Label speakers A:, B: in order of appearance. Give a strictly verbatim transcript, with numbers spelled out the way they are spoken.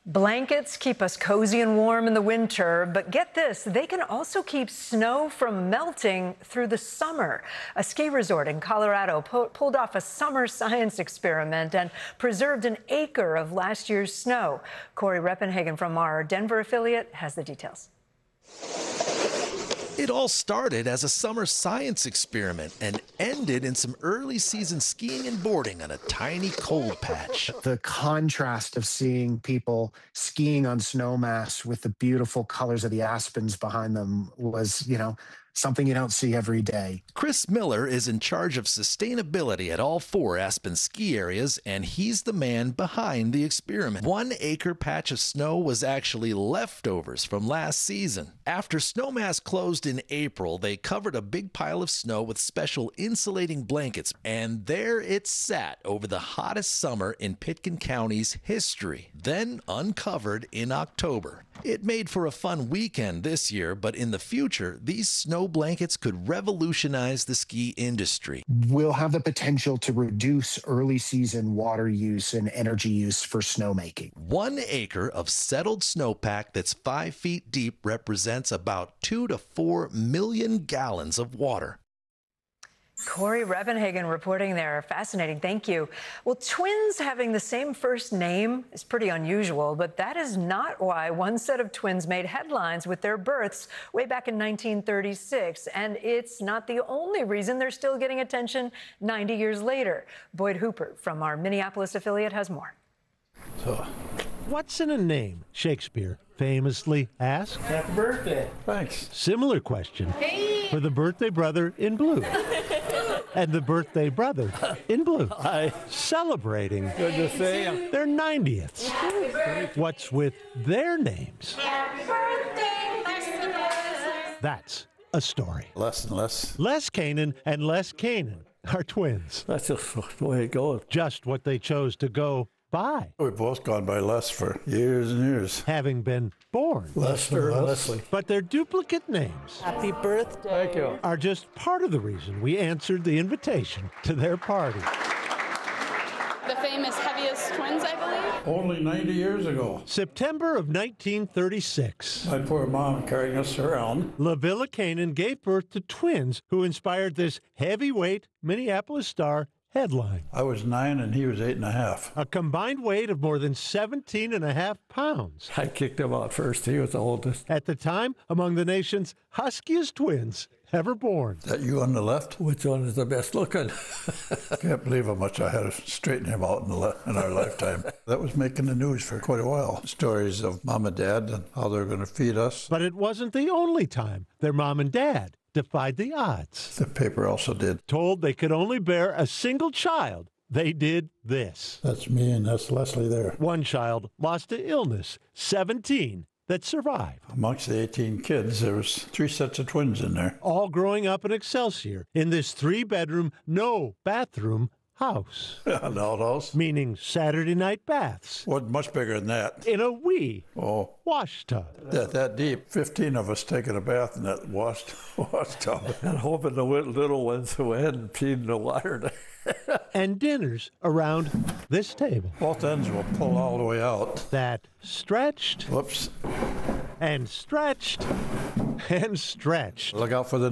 A: Blankets keep us cozy and warm in the winter, but get this, they can also keep snow from melting through the summer. A ski resort in Colorado pu- pulled off a summer science experiment and preserved an acre of last year's snow. Corey Reppenhagen from our Denver affiliate has the details.
B: It all started as a summer science experiment and ended in some early season skiing and boarding on a tiny cold patch.
C: The contrast of seeing people skiing on snowmass with the beautiful colors of the aspens behind them was, you know, something you don't see every day.
B: Chris Miller is in charge of sustainability at all four Aspen ski areas, and he's the man behind the experiment. One acre patch of snow was actually leftovers from last season. After Snowmass closed in April, they covered a big pile of snow with special insulating blankets, and there it sat over the hottest summer in Pitkin County's history, then uncovered in October. It made for a fun weekend this year, but in the future, these snow blankets could revolutionize the ski industry.
C: We'll have the potential to reduce early season water use and energy use for snowmaking.
B: One acre of settled snowpack that's five feet deep represents about two to four million gallons of water.
A: Corey Reppenhagen reporting there. Fascinating. Thank you. Well, twins having the same first name is pretty unusual, but that is not why one set of twins made headlines with their births way back in nineteen thirty-six. And it's not the only reason they're still getting attention ninety years later. Boyd Hooper from our Minneapolis affiliate has more.
D: So, what's in a name? Shakespeare famously asked.
E: Happy birthday.
D: Thanks. Similar question hey. for the birthday brother in blue. And the birthday brother in blue.
E: Hi.
D: Celebrating
E: Good to see you.
D: their ninetieths. What's with their names?
F: Happy birthday, Les.
D: That's a story.
E: Less and less.
D: Les Kanan and Les Kanan are twins.
E: That's just the way it goes.
D: Just what they chose to go by.
G: We've both gone by Les for years and years.
D: Having been born.
E: Lester and Leslie.
D: But their duplicate names.
F: Happy birthday.
E: Thank you.
D: Are just part of the reason we answered the invitation to their party.
H: The famous heaviest twins, I believe.
G: Only ninety years ago.
D: September of nineteen thirty-six.
G: My poor mom carrying us around.
D: La Villa Kanan gave birth to twins who inspired this heavyweight Minneapolis Star headline.
G: I was nine and he was eight and a half.
D: A combined weight of more than seventeen and a half pounds.
E: I kicked him out first. He was the oldest.
D: At the time, among the nation's huskiest twins ever born.
G: That you on the left?
E: Which one is the best looking?
G: Can't believe how much I had to straighten him out in, the le- in our lifetime. That was making the news for quite a while. Stories of mom and dad and how they're going to feed us.
D: But it wasn't the only time their mom and dad defied the odds.
G: The paper also did.
D: Told they could only bear a single child, they did this.
G: That's me and that's Leslie there.
D: One child lost to illness, seventeen that survived.
G: Amongst the eighteen kids, there was three sets of twins in there.
D: All growing up in Excelsior in this three-bedroom, no-bathroom house.
G: An outhouse.
D: Meaning Saturday night baths.
G: Wasn't much bigger than that.
D: In a wee
G: Oh.
D: wash tub.
G: That, that deep. Fifteen of us taking a bath in that wash, wash tub.
E: And hoping the little ones who hadn't peed in the water.
D: And dinners around this table.
G: Both ends will pull all the way out.
D: That stretched
G: Whoops.
D: and stretched and stretched.
G: Look out for the